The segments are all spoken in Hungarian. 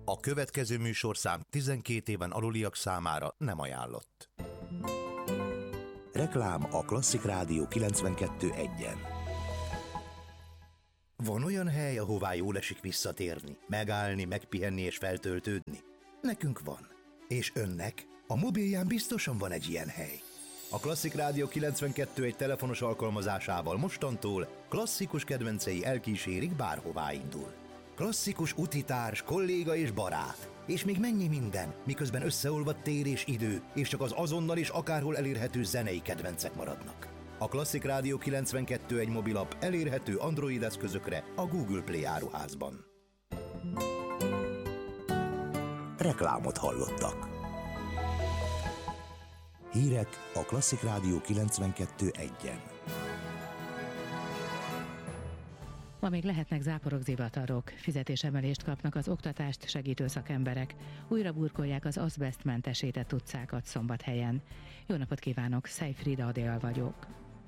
A következő műsorszám 12 éven aluliak számára nem ajánlott. Reklám a Klasszik Rádió 92.1-en. Van olyan hely, ahová jól esik visszatérni, megállni, megpihenni és feltöltődni? Nekünk van. És önnek? A mobilján biztosan van egy ilyen hely. A Klasszik Rádió 92.1 telefonos alkalmazásával mostantól klasszikus kedvencei elkísérik, bárhová indul. Klasszikus utitárs, kolléga és barát. És még mennyi minden, miközben összeolvadt tér és idő, és csak az azonnal és akárhol elérhető zenei kedvencek maradnak. A Klasszik Rádió 92.1 mobilap elérhető Android eszközökre a Google Play áruházban. Reklámot hallottak. Hírek a Klasszik Rádió 92.1-en. Ma még lehetnek záporok-zivatarok, fizetésemelést kapnak az oktatást segítő szakemberek, újra burkolják az azbesztmentesített utcákat Szombathelyen. Jó napot kívánok, Szejfrida Adél vagyok.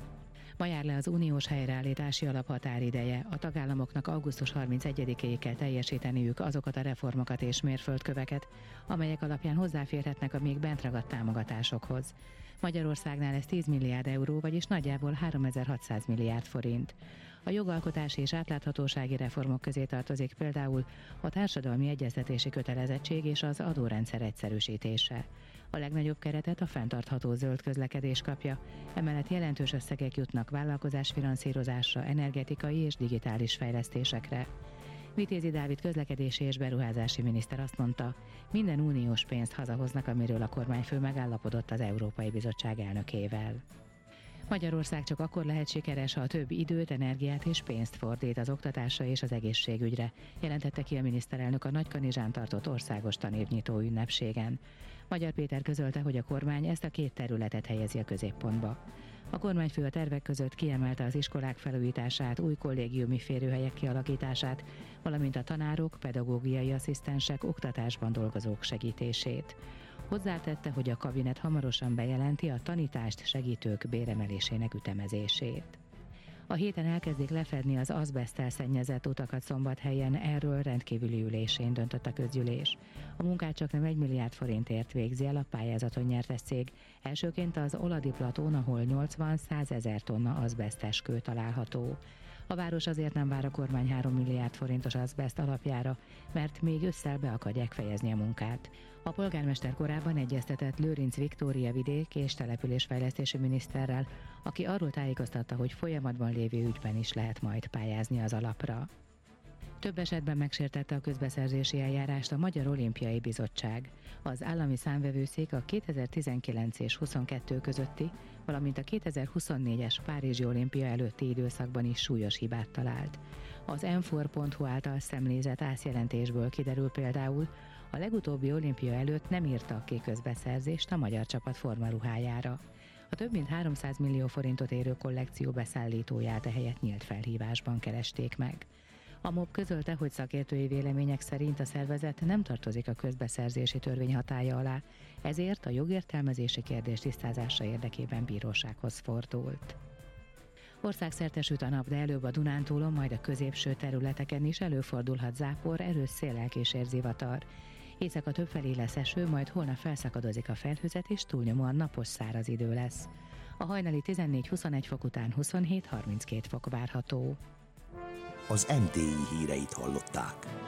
Ma jár le az uniós helyreállítási alap határideje. A tagállamoknak augusztus 31-éig kell teljesíteniük azokat a reformokat és mérföldköveket, amelyek alapján hozzáférhetnek a még bentragadt támogatásokhoz. Magyarországnál ez 10 milliárd euró, vagyis nagyjából 3600 milliárd forint. A jogalkotási és átláthatósági reformok közé tartozik például a társadalmi egyeztetési kötelezettség és az adórendszer egyszerűsítése. A legnagyobb keretet a fenntartható zöld közlekedés kapja, emellett jelentős összegek jutnak vállalkozásfinanszírozásra, energetikai és digitális fejlesztésekre. Vitézi Dávid közlekedési és beruházási miniszter azt mondta, minden uniós pénzt hazahoznak, amiről a kormányfő megállapodott az Európai Bizottság elnökével. Magyarország csak akkor lehet sikeres, ha több időt, energiát és pénzt fordít az oktatásra és az egészségügyre, jelentette ki a miniszterelnök a Nagykanizsán tartott országos tanévnyitó ünnepségen. Magyar Péter közölte, hogy a kormány ezt a két területet helyezi a középpontba. A kormányfő a tervek között kiemelte az iskolák felújítását, új kollégiumi férőhelyek kialakítását, valamint a tanárok, pedagógiai asszisztensek, oktatásban dolgozók segítését. Hozzátette, hogy a kabinet hamarosan bejelenti a tanítást segítők béremelésének ütemezését. A héten elkezdik lefedni az azbeszttel szennyezett utakat Szombathelyen, erről rendkívüli ülésén döntött a közgyűlés. A munkát csaknem 1 milliárd forintért végzi el a pályázaton nyertes cég, elsőként az Oladi platón, ahol 80-100 ezer tonna azbesztes kő található. A város azért nem vár a kormány 3 milliárd forintos azbeszt alapjára, mert még ősszel be akarják fejezni a munkát. A polgármester korábban egyeztetett Lőrinc Viktória vidék és településfejlesztési miniszterrel, aki arról tájékoztatta, hogy folyamatban lévő ügyben is lehet majd pályázni az alapra. Több esetben megsértette a közbeszerzési eljárást a Magyar Olimpiai Bizottság. Az állami számvevőszék a 2019 és 22 közötti, valamint a 2024-es Párizsi olimpia előtti időszakban is súlyos hibát talált. Az m4.hu által szemlézett ászjelentésből kiderül például, a legutóbbi olimpia előtt nem írtak ki közbeszerzést a magyar csapat formaruhájára. A több mint 300 millió forintot érő kollekció beszállítóját ehelyett nyílt felhívásban keresték meg. A MOB közölte, hogy szakértői vélemények szerint a szervezet nem tartozik a közbeszerzési törvény hatálya alá, ezért a jogértelmezési kérdés tisztázása érdekében bírósághoz fordult. Országszerte süt a nap, de előbb a Dunántúlon, majd a középső területeken is előfordulhat zápor, erős széllel kísér zivatar. Éjszaka többfelé lesz eső, majd holnap felszakadozik a felhőzet, és túlnyomóan napos száraz idő lesz. A hajnali 14-21 fok után 27-32 fok várható. Az MTI híreit hallották.